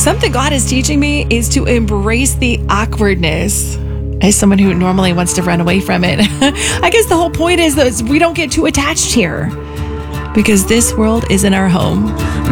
Something God is teaching me is to embrace the awkwardness. As someone who normally wants to run away from it, I guess the whole point is that we don't get too attached here because this world isn't our home.